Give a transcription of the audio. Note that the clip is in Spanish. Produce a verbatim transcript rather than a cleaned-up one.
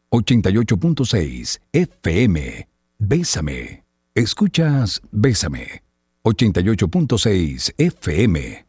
ochenta y ocho punto seis F M. Bésame. Escuchas Bésame. ochenta y ocho punto seis F M.